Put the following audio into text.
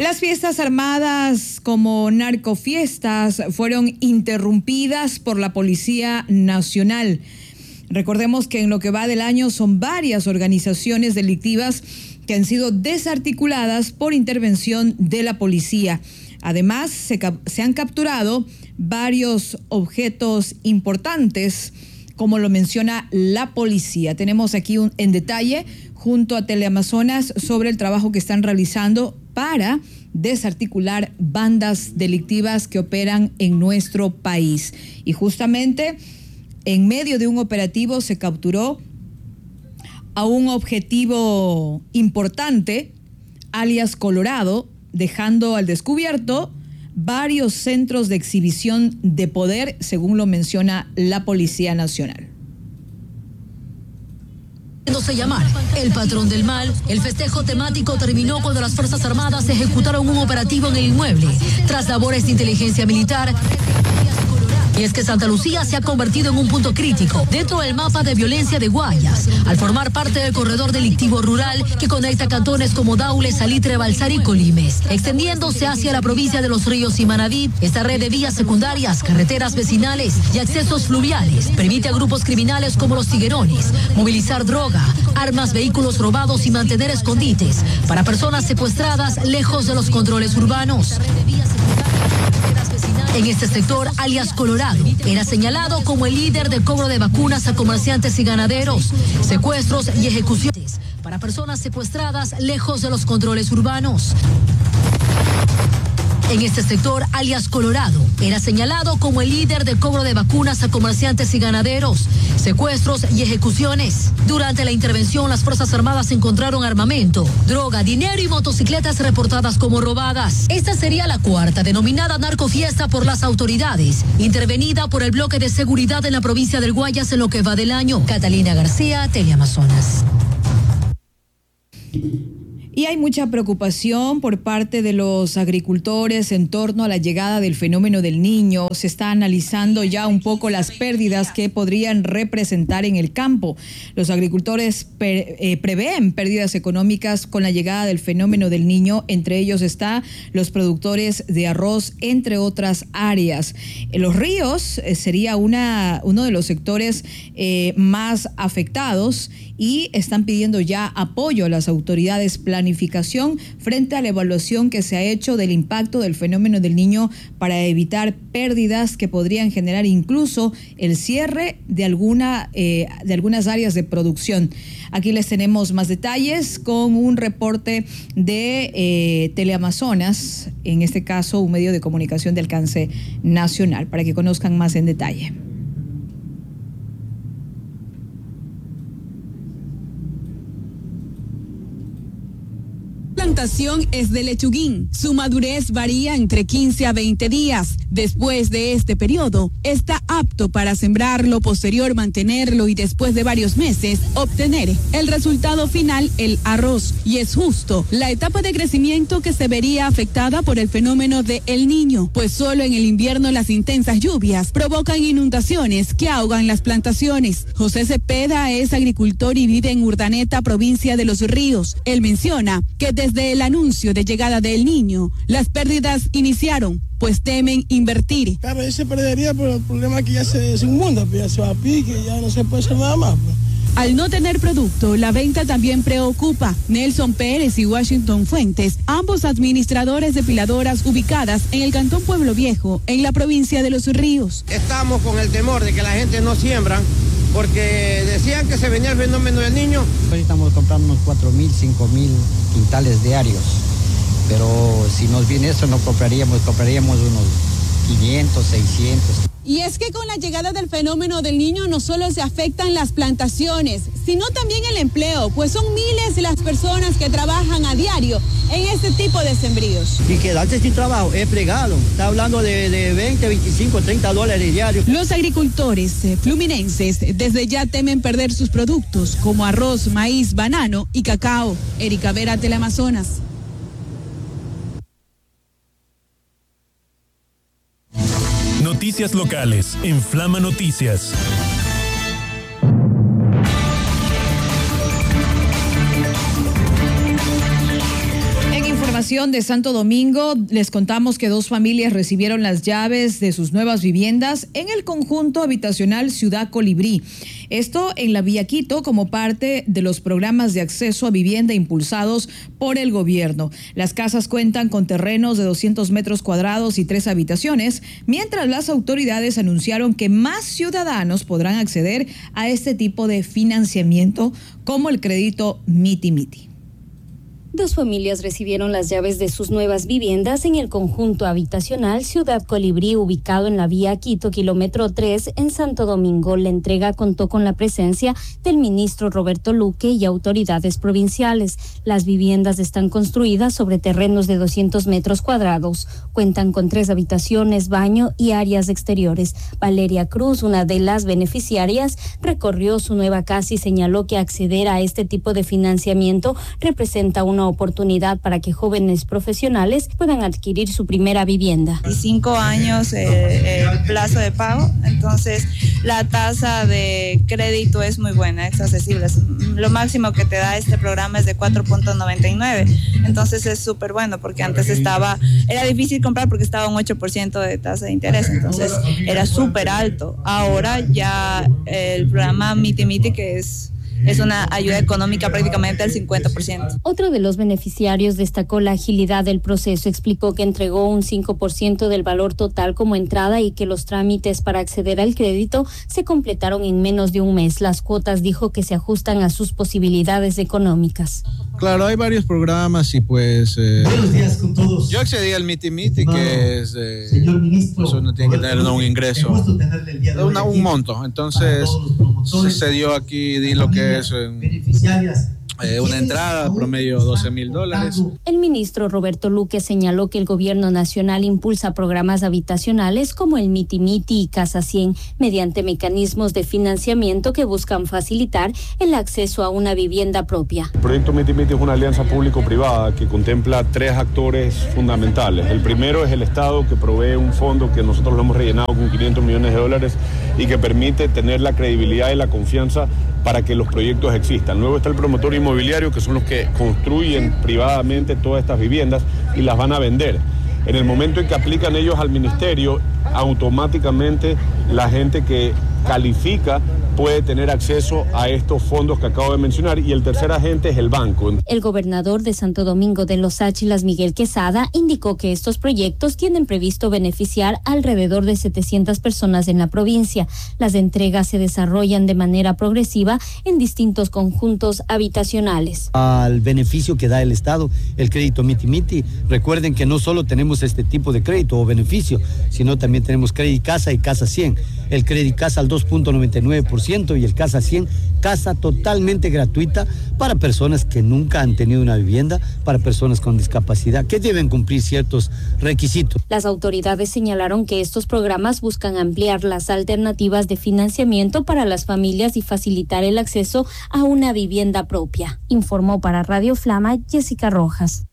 Las fiestas armadas como narcofiestas fueron interrumpidas por la Policía Nacional. Recordemos que en lo que va del año son varias organizaciones delictivas que han sido desarticuladas por intervención de la policía. Además, se han capturado varios objetos importantes, como lo menciona la policía. Tenemos aquí en detalle junto a Teleamazonas sobre el trabajo que están realizando para desarticular bandas delictivas que operan en nuestro país. Y justamente en medio de un operativo se capturó a un objetivo importante, alias Colorado, dejando al descubierto varios centros de exhibición de poder, según lo menciona la Policía Nacional. Llamar el patrón del mal, el festejo temático terminó cuando las Fuerzas Armadas ejecutaron un operativo en el inmueble, tras labores de inteligencia militar. Y es que Santa Lucía se ha convertido en un punto crítico dentro del mapa de violencia de Guayas, al formar parte del corredor delictivo rural que conecta cantones como Daule, Salitre, Balsar y Colimes. Extendiéndose hacia la provincia de Los Ríos y Manabí, esta red de vías secundarias, carreteras vecinales y accesos fluviales permite a grupos criminales como los Tiguerones movilizar droga, armas, vehículos robados y mantener escondites para personas secuestradas lejos de los controles urbanos. En este sector, alias Colorado, era señalado como el líder del cobro de vacunas a comerciantes y ganaderos, secuestros y ejecuciones para personas secuestradas lejos de los controles urbanos. En este sector, alias Colorado, era señalado como el líder del cobro de vacunas a comerciantes y ganaderos, secuestros y ejecuciones. Durante la intervención, las Fuerzas Armadas encontraron armamento, droga, dinero y motocicletas reportadas como robadas. Esta sería la cuarta denominada narcofiesta por las autoridades, intervenida por el bloque de seguridad en la provincia del Guayas en lo que va del año. Catalina García, Teleamazonas. Y hay mucha preocupación por parte de los agricultores en torno a la llegada del fenómeno del Niño. Se está analizando ya un poco las pérdidas que podrían representar en el campo. Los agricultores prevén pérdidas económicas con la llegada del fenómeno del Niño. Entre ellos está los productores de arroz, entre otras áreas. Los ríos sería uno de los sectores más afectados y están pidiendo ya apoyo a las autoridades planificación frente a la evaluación que se ha hecho del impacto del fenómeno del Niño para evitar pérdidas que podrían generar incluso el cierre de algunas áreas de producción. Aquí les tenemos más detalles con un reporte de Teleamazonas, en este caso un medio de comunicación de alcance nacional, para que conozcan más en detalle. La plantación es de lechuguín. Su madurez varía entre 15 a 20 días. Después de este periodo, está apto para sembrarlo, posterior mantenerlo y después de varios meses obtener el resultado final, el arroz. Y es justo la etapa de crecimiento que se vería afectada por el fenómeno de El Niño, pues solo en el invierno las intensas lluvias provocan inundaciones que ahogan las plantaciones. José Cepeda es agricultor y vive en Urdaneta, provincia de Los Ríos. Él menciona que desde el anuncio de llegada del Niño, las pérdidas iniciaron, pues temen invertir. Claro, se perdería por el problema que ya se inunda, pues ya se va a pique, ya no se puede hacer nada más. Pues. Al no tener producto, la venta también preocupa. Nelson Pérez y Washington Fuentes, ambos administradores de depiladoras ubicadas en el cantón Pueblo Viejo, en la provincia de Los Ríos. Estamos con el temor de que la gente no siembra, porque decían que se venía el fenómeno del Niño. Hoy estamos comprando unos 4.000, 5.000 quintales diarios, pero si nos viene eso no compraríamos unos 500, 600. Y es que con la llegada del fenómeno del Niño no solo se afectan las plantaciones, sino también el empleo, pues son miles las personas que trabajan a diario en este tipo de sembríos. Y quedarse sin trabajo es fregado, está hablando de 20, 25, 30 dólares diarios. Los agricultores fluminenses desde ya temen perder sus productos como arroz, maíz, banano y cacao. Erika Vera, Teleamazonas. Noticias locales en Flama Noticias. información de Santo Domingo, les contamos que 2 familias recibieron las llaves de sus nuevas viviendas en el conjunto habitacional Ciudad Colibrí. Esto en la Vía Quito como parte de los programas de acceso a vivienda impulsados por el gobierno. Las casas cuentan con terrenos de 200 metros cuadrados y 3 habitaciones, mientras las autoridades anunciaron que más ciudadanos podrán acceder a este tipo de financiamiento como el crédito Miti Miti. 2 familias recibieron las llaves de sus nuevas viviendas en el conjunto habitacional Ciudad Colibrí, ubicado en la Vía Quito, kilómetro 3, en Santo Domingo. La entrega contó con la presencia del ministro Roberto Luque y autoridades provinciales. Las viviendas están construidas sobre terrenos de 200 metros cuadrados. Cuentan con 3 habitaciones, baño y áreas exteriores. Valeria Cruz, una de las beneficiarias, recorrió su nueva casa y señaló que acceder a este tipo de financiamiento representa una oportunidad para que jóvenes profesionales puedan adquirir su primera vivienda. 5 años el plazo de pago, entonces la tasa de crédito es muy buena, es accesible. Lo máximo que te da este programa es de 4.99, entonces es súper bueno porque antes era difícil comprar porque estaba un 8% de tasa de interés, entonces era súper alto. Ahora ya el programa Miti Miti, que es una ayuda económica prácticamente al 50%. Otro de los beneficiarios destacó la agilidad del proceso. Explicó que entregó un 5% del valor total como entrada y que los trámites para acceder al crédito se completaron en menos de un mes. Las cuotas, dijo, que se ajustan a sus posibilidades económicas. Claro, hay varios programas y pues... Buenos días con todos. Yo accedí al Miti Miti, que es... señor ministro, pues uno tiene que tener un ingreso, un monto. Entonces se dio aquí, di lo que es una entrada promedio $12,000. El ministro Roberto Luque señaló que el gobierno nacional impulsa programas habitacionales como el Miti Miti y Casa 100 mediante mecanismos de financiamiento que buscan facilitar el acceso a una vivienda propia. El proyecto Miti Miti es una alianza público-privada que contempla 3 actores fundamentales. El primero es el Estado, que provee un fondo que nosotros lo hemos rellenado con $500 millones y que permite tener la credibilidad y la confianza para que los proyectos existan. Luego está el promotor inmobiliario, que son los que construyen privadamente todas estas viviendas y las van a vender. En el momento en que aplican ellos al ministerio, automáticamente la gente que califica puede tener acceso a estos fondos que acabo de mencionar, y el tercer agente es el banco. El gobernador de Santo Domingo de los Áchilas, Miguel Quesada, indicó que estos proyectos tienen previsto beneficiar alrededor de 700 personas en la provincia. Las entregas se desarrollan de manera progresiva en distintos conjuntos habitacionales. Al beneficio que da el Estado, el crédito Miti Miti, recuerden que no solo tenemos este tipo de crédito o beneficio, sino también tenemos Crédito Casa y Casa 100. El Crédito Casa al 2.99% y el Casa 100, casa totalmente gratuita para personas que nunca han tenido una vivienda, para personas con discapacidad, que deben cumplir ciertos requisitos. Las autoridades señalaron que estos programas buscan ampliar las alternativas de financiamiento para las familias y facilitar el acceso a una vivienda propia. Informó para Radio Flama Jessica Rojas.